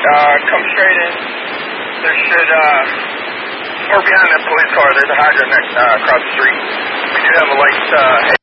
come straight in. There should, or behind that police car, there's a hydrant across the street. We do have a light,